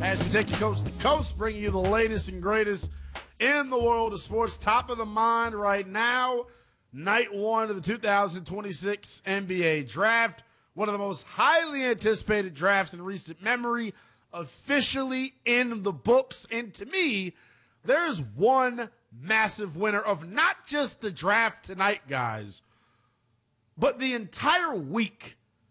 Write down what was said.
As we take you coast to coast, bringing you the latest and greatest in the world of sports. Top of the mind right now, night one of the 2026 NBA Draft. One of the most highly anticipated drafts in recent memory, officially in the books. And to me, there's one massive winner of not just the draft tonight, guys, but the entire week